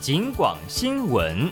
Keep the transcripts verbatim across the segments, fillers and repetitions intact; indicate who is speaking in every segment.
Speaker 1: 警广新闻。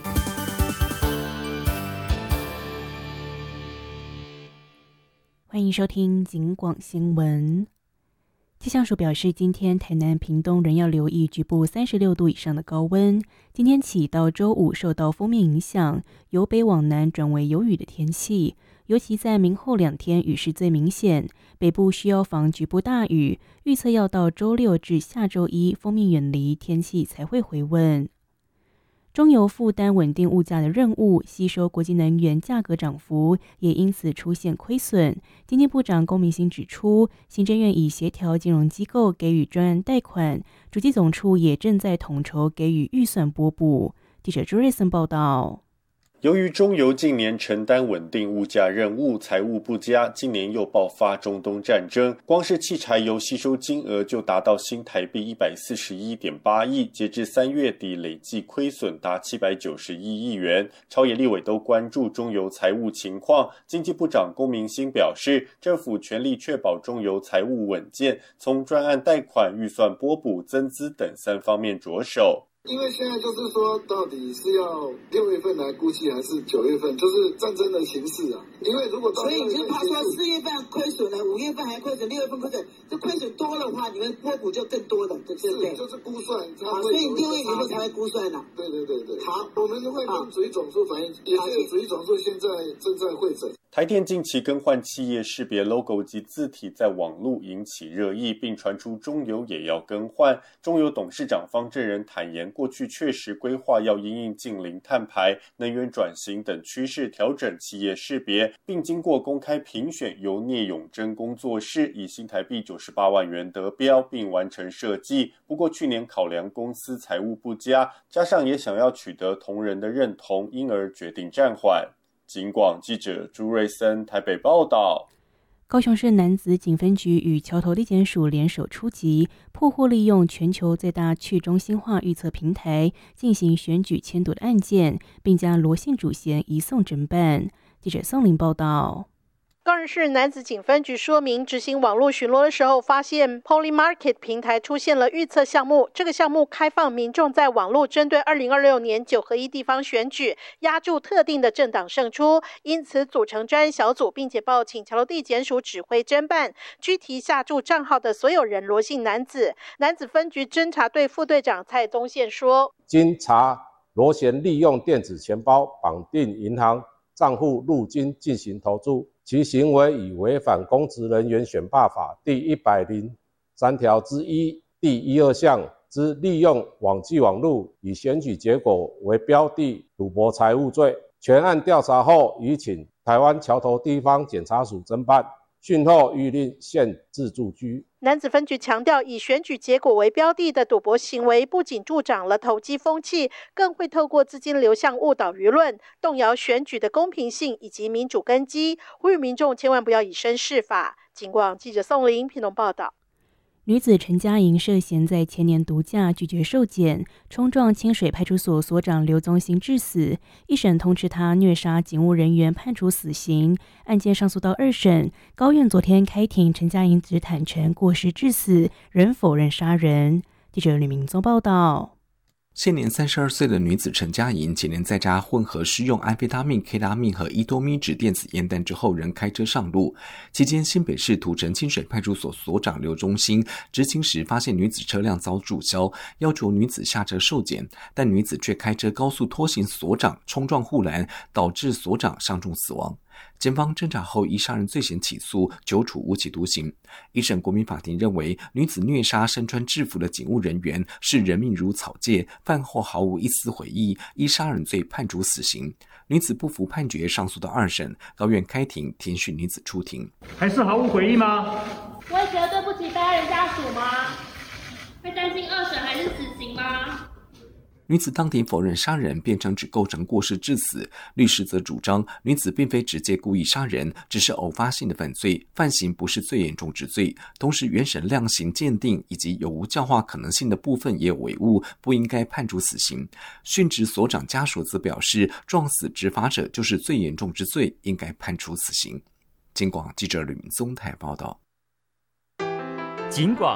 Speaker 2: 欢迎收听警广新闻。气象署表示，今天台南、屏东仍要留意局部三十六度以上的高温。今天起到周五，受到锋面影响，由北往南转为有雨的天气，尤其在明后两天雨势最明显，北部需要防局部大雨，预测要到周六至下周一锋面远离，天气才会回温。中油负担稳定物价的任务，吸收国际能源价格涨幅，也因此出现亏损。经济部长龚明鑫指出，行政院已协调金融机构给予专案贷款，主计总处也正在统筹给予预算拨补。记者朱瑞森报道。
Speaker 3: 由于中油近年承担稳定物价任务，财务不佳，今年又爆发中东战争，光是汽柴油吸收金额就达到新台币一百四十一点八亿，截至三月底累计亏损达七百九十一亿元。朝野立委都关注中油财务情况，经济部长龚明鑫表示，政府全力确保中油财务稳健，从专案贷款、预算拨补、增资等三方面着手。
Speaker 4: 因为现在就是说，到底是要六月份来估计，还是九月份？就是战争的形势啊。因为如果到
Speaker 5: 所以你就怕说四月份亏损了，五月份还亏损，六月份亏损，这亏损多的话，你们拨补就更多了，对不对？
Speaker 4: 就是估算，
Speaker 5: 好，所以六月以后才会估算了。
Speaker 4: 对对对对。
Speaker 5: 好，
Speaker 4: 我们会跟主计总处反映，也是主计总处现在正在会诊。
Speaker 3: 台电近期更换企业识别 logo 及字体，在网络引起热议，并传出中油也要更换。中油董事长方正仁坦言，过去确实规划要因应近零碳排、能源转型等趋势调整企业识别，并经过公开评选，由聂永贞工作室以新台币九十八万元得标，并完成设计。不过去年考量公司财务不佳，加上也想要取得同仁的认同，因而决定暂缓。警广记者朱瑞森台北报道。
Speaker 2: 高雄市楠梓警分局与桥头地检署联手出击，破获利用全球最大去中心化预测平台进行选举迁赌的案件，并将罗姓主嫌移送侦办。记者宋玲报道。
Speaker 6: 高雄市楠梓警分局说明，执行网络巡逻的时候，发现 Polymarket 平台出现了预测项目。这个项目开放民众在网络针对二零二六年九合一地方选举押注特定的政党胜出，因此组成专案小组，并且报请桥头地检署指挥侦办，拘提下注账号的所有人罗姓男子。楠梓分局侦查队副队长蔡宗宪说，
Speaker 7: 经查罗贤利用电子钱包绑定银行账户入金进行投注，其行为已违反公职人员选罢法第一百零三条之一第一二项之利用网际网路以选举结果为标的赌博财物罪。全案调查后，已请台湾桥头地方检察署侦办，讯后谕令限制住居。
Speaker 6: 楠梓分局强调，以选举结果为标的的赌博行为，不仅助长了投机风气，更会透过资金流向误导舆论，动摇选举的公平性以及民主根基，呼吁民众千万不要以身试法。警广记者宋玲屏东报道。
Speaker 2: 女子陈佳莹涉嫌在前年毒驾拒绝受检，冲撞清水派出所所长刘宗兴致死，一审通知他虐杀警务人员，判处死刑。案件上诉到二审，高院昨天开庭，陈佳莹只坦承过失致死，仍否认杀人。记者吕明宗报道。
Speaker 8: 现年三十二岁的女子陈佳莹，前年在家混合施用安非他命、K 他命和伊多咪酯电子烟弹之后，仍开车上路。期间，新北市土城清水派出所所长刘忠兴执勤时，发现女子车辆遭注销，要求女子下车受检，但女子却开车高速拖行所长，冲撞护栏，导致所长伤重死亡。检方侦查后，依杀人罪嫌起诉，久处无期徒刑。一审国民法庭认为，女子虐杀身穿制服的警务人员是人命如草芥，犯后毫无一丝悔意，依杀人罪判处死刑。女子不服判决，上诉到二审，高院开庭听讯女子出庭。
Speaker 9: 还是毫无悔意吗？
Speaker 10: 我会觉得对不起被害人家属吗？会担心二审还是死刑吗？
Speaker 8: 女子当庭否认杀人，辩称只构成过失致死。律师则主张，女子并非直接故意杀人，只是偶发性的犯罪，犯行不是最严重之罪。同时，原审量刑鉴定以及有无教化可能性的部分也有违误，不应该判处死刑。殉职所长家属则表示，撞死执法者就是最严重之罪，应该判处死刑。警广记者吕明宗台报道。
Speaker 1: 警广